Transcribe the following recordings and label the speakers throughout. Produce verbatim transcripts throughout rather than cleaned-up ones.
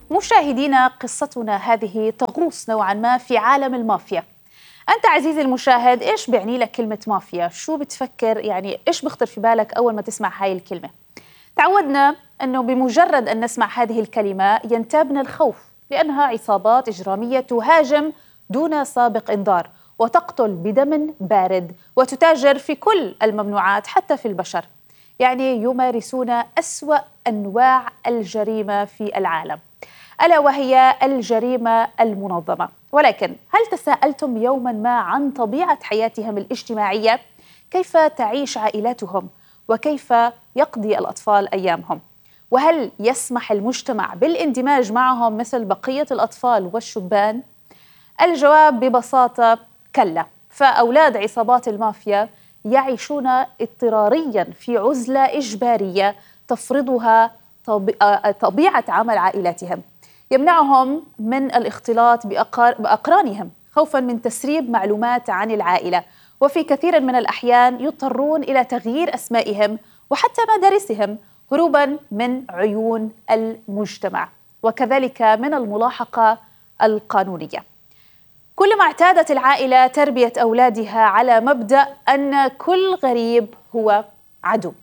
Speaker 1: مشاهدينا، قصتنا هذه تغوص نوعا ما في عالم المافيا. أنت عزيزي المشاهد، إيش بيعني لك كلمة مافيا؟ شو بتفكر؟ يعني إيش بخطر في بالك أول ما تسمع هاي الكلمة؟ تعودنا أنه بمجرد أن نسمع هذه الكلمة ينتابنا الخوف، لأنها عصابات إجرامية تهاجم دون سابق إنذار وتقتل بدم بارد وتتاجر في كل الممنوعات حتى في البشر. يعني يمارسون أسوأ أنواع الجريمة في العالم، ألا وهي الجريمة المنظمة. ولكن هل تساءلتم يوما ما عن طبيعة حياتهم الاجتماعية؟ كيف تعيش عائلاتهم؟ وكيف يقضي الأطفال أيامهم؟ وهل يسمح المجتمع بالاندماج معهم مثل بقية الأطفال والشبان؟ الجواب ببساطة كلا. فأولاد عصابات المافيا يعيشون اضطراريا في عزلة إجبارية تفرضها طبيعة عمل عائلاتهم، يمنعهم من الاختلاط بأقرانهم خوفا من تسريب معلومات عن العائلة، وفي كثير من الأحيان يضطرون إلى تغيير أسمائهم وحتى مدارسهم هروبا من عيون المجتمع وكذلك من الملاحقة القانونية. كلما اعتادت العائلة تربية أولادها على مبدأ أن كل غريب هو عدو.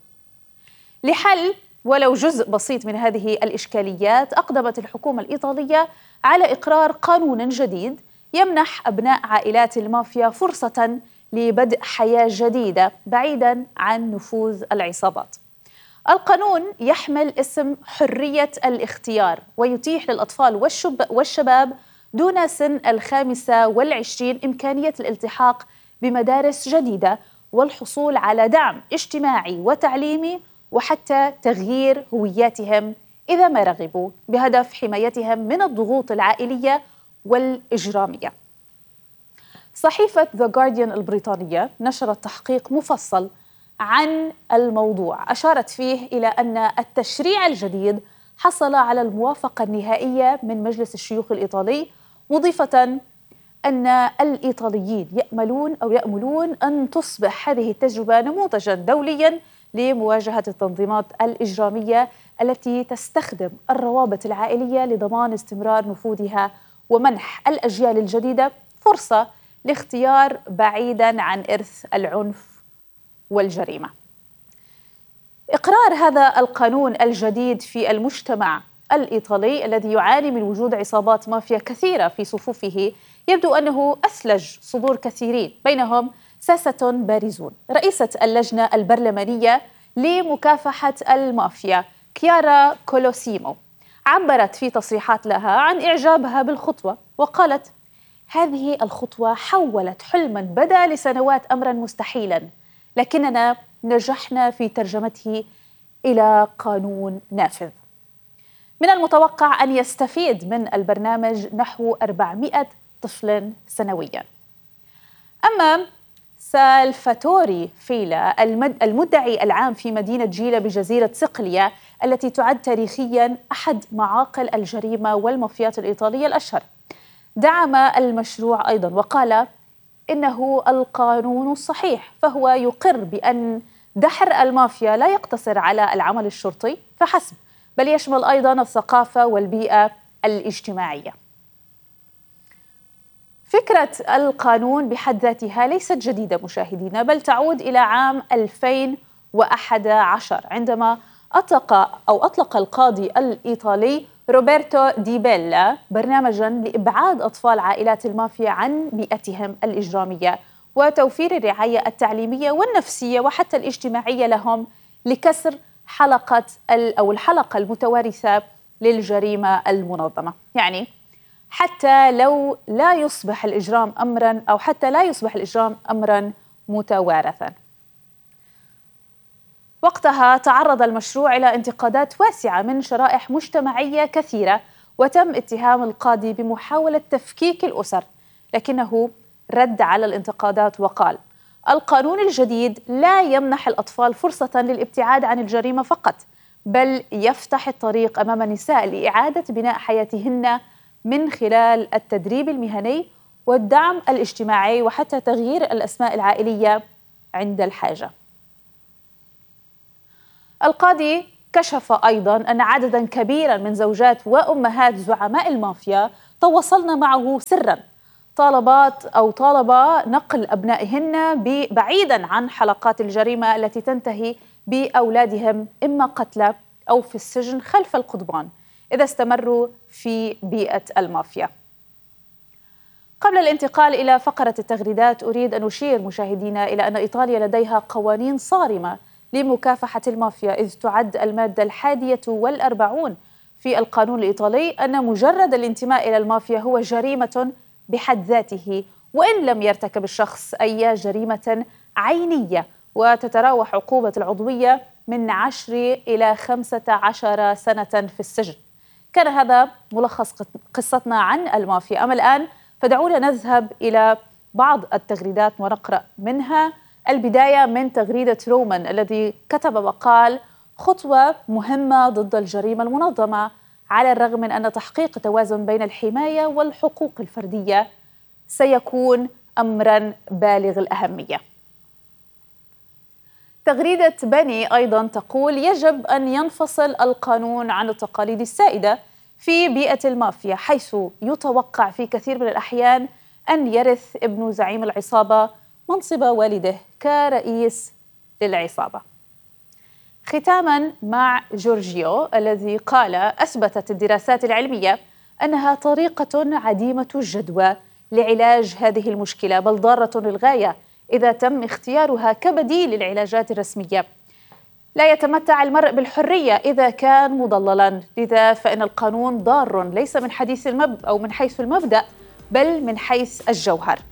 Speaker 1: لحل ولو جزء بسيط من هذه الإشكاليات، أقدمت الحكومة الإيطالية على إقرار قانون جديد يمنح أبناء عائلات المافيا فرصة لبدء حياة جديدة بعيداً عن نفوذ العصابات. القانون يحمل اسم حرية الاختيار، ويتيح للأطفال والشب والشباب دون سن الخامسة والعشرين إمكانية الالتحاق بمدارس جديدة والحصول على دعم اجتماعي وتعليمي وحتى تغيير هوياتهم إذا ما رغبوا، بهدف حمايتهم من الضغوط العائلية والإجرامية. صحيفة The Guardian البريطانية نشرت تحقيق مفصل عن الموضوع أشارت فيه إلى أن التشريع الجديد حصل على الموافقة النهائية من مجلس الشيوخ الإيطالي، مضيفة أن الإيطاليين يأملون أو يأملون أن تصبح هذه التجربة نموذجاً دولياً لمواجهة التنظيمات الإجرامية التي تستخدم الروابط العائلية لضمان استمرار نفوذها ومنح الأجيال الجديدة فرصة لاختيار بعيداً عن إرث العنف والجريمة. إقرار هذا القانون الجديد في المجتمع الإيطالي الذي يعاني من وجود عصابات مافيا كثيرة في صفوفه يبدو أنه أثلج صدور كثيرين، بينهم ساسة بارزون. رئيسة اللجنة البرلمانية لمكافحة المافيا كيارا كولوسيمو عبرت في تصريحات لها عن إعجابها بالخطوة، وقالت: هذه الخطوة حولت حلما بدا لسنوات أمرا مستحيلا، لكننا نجحنا في ترجمته إلى قانون نافذ. من المتوقع أن يستفيد من البرنامج نحو أربعمائة طفل سنويا. أما سالفاتوري فيلا المدعي العام في مدينة جيلا بجزيرة صقلية التي تعد تاريخيا أحد معاقل الجريمة والمافيات الإيطالية الأشهر، دعم المشروع أيضا وقال إنه القانون الصحيح، فهو يقر بأن دحر المافيا لا يقتصر على العمل الشرطي فحسب، بل يشمل أيضا الثقافة والبيئة الاجتماعية. فكرة القانون بحد ذاتها ليست جديدة مشاهدينا، بل تعود إلى عام ألفين وأحد عشر عندما أطلق أو أطلق القاضي الإيطالي روبرتو دي بيلا برنامجاً لإبعاد أطفال عائلات المافيا عن بيئتهم الإجرامية وتوفير الرعاية التعليمية والنفسية وحتى الاجتماعية لهم، لكسر حلقة أو الحلقة المتوارثة للجريمة المنظمة. يعني حتى لو لا يصبح الإجرام أمراً أو حتى لا يصبح الإجرام أمراً متوارثاً. وقتها تعرض المشروع إلى انتقادات واسعة من شرائح مجتمعية كثيرة، وتم اتهام القاضي بمحاولة تفكيك الأسر، لكنه رد على الانتقادات وقال: القانون الجديد لا يمنح الأطفال فرصة للابتعاد عن الجريمة فقط، بل يفتح الطريق أمام النساء لإعادة بناء حياتهن من خلال التدريب المهني والدعم الاجتماعي وحتى تغيير الأسماء العائلية عند الحاجة. القاضي كشف أيضاً أن عدداً كبيراً من زوجات وأمهات زعماء المافيا تواصلن معه سراً طالبات أو طالب نقل أبنائهن بعيداً عن حلقات الجريمة التي تنتهي بأولادهم إما قتلى أو في السجن خلف القضبان إذا استمروا في بيئة المافيا. قبل الانتقال إلى فقرة التغريدات أريد أن أشير مشاهدينا إلى أن إيطاليا لديها قوانين صارمة لمكافحة المافيا، إذ تعد المادة الحادية والأربعون في القانون الإيطالي أن مجرد الانتماء إلى المافيا هو جريمة بحد ذاته وإن لم يرتكب الشخص أي جريمة عينية، وتتراوح عقوبة العضوية من عشر إلى خمسة عشر سنة في السجن. كان هذا ملخص قصتنا عن المافيا. أما الآن فدعونا نذهب إلى بعض التغريدات ونقرأ منها. البداية من تغريدة رومان الذي كتب وقال: خطوة مهمة ضد الجريمة المنظمة، على الرغم من أن تحقيق توازن بين الحماية والحقوق الفردية سيكون أمراً بالغ الأهمية. تغريدة بني أيضاً تقول: يجب أن ينفصل القانون عن التقاليد السائدة في بيئة المافيا، حيث يتوقع في كثير من الأحيان أن يرث ابن زعيم العصابة منصب والده كرئيس للعصابة. ختاماً مع جورجيو الذي قال: أثبتت الدراسات العلمية أنها طريقة عديمة الجدوى لعلاج هذه المشكلة، بل ضارة للغاية إذا تم اختيارها كبديل للعلاجات الرسمية. لا يتمتع المرء بالحرية إذا كان مضللاً، لذا فإن القانون ضار ليس من حيث المب أو من حيث المبدأ بل من حيث الجوهر.